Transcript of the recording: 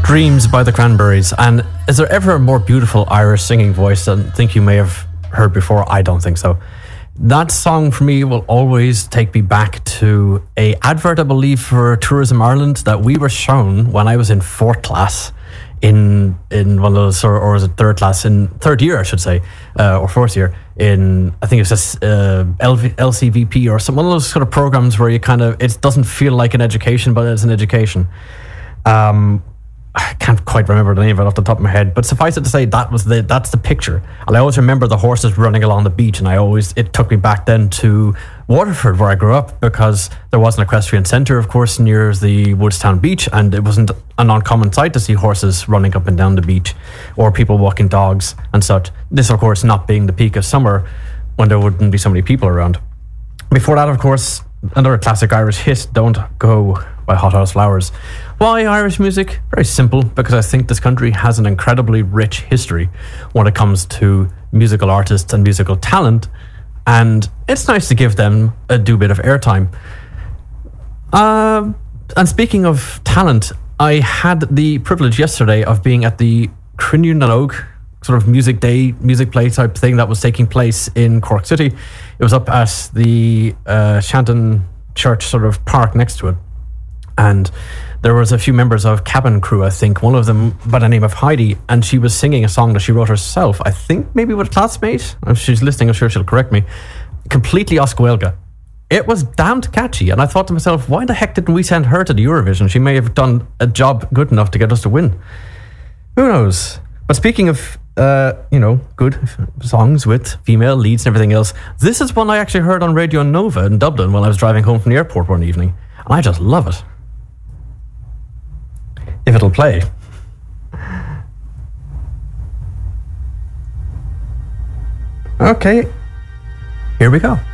Dreams by the Cranberries. And is there ever a more beautiful Irish singing voice than I think you may have heard before? I don't think so. That song for me will always take me back to a advert, I believe, for Tourism Ireland that we were shown when I was in fourth class in one of those, or was it third class, in third year I should say, or fourth year, in I think it was just LCVP or some one of those sort of programs where you kind of, it doesn't feel like an education but it's an education. I can't quite remember the name of it off the top of my head, but suffice it to say that's the picture. And I always remember the horses running along the beach, and it took me back then to Waterford, where I grew up, because there was an equestrian centre, of course, near the Woodstown beach, and it wasn't an uncommon sight to see horses running up and down the beach, or people walking dogs and such. This, of course, not being the peak of summer, when there wouldn't be so many people around. Before that, of course, another classic Irish hit, Don't Go by Hot House Flowers. Why Irish music? Very simple, because I think this country has an incredibly rich history when it comes to musical artists and musical talent, and it's nice to give them a due bit of airtime. And speaking of talent, I had the privilege yesterday of being at the Crinnew na Nog sort of music day, music play type thing that was taking place in Cork City. It was up at the Shanton Church sort of park next to it. And there was a few members of Cabin Crew, I think, one of them by the name of Heidi, and she was singing a song that she wrote herself, I think maybe with a classmate. If she's listening, I'm sure she'll correct me. Completely Oscuelga. It was damned catchy, and I thought to myself, why the heck didn't we send her to the Eurovision? She may have done a job good enough to get us to win. Who knows? But speaking of, good songs with female leads and everything else, this is one I actually heard on Radio Nova in Dublin when I was driving home from the airport one evening, and I just love it. If it'll play. Okay, here we go.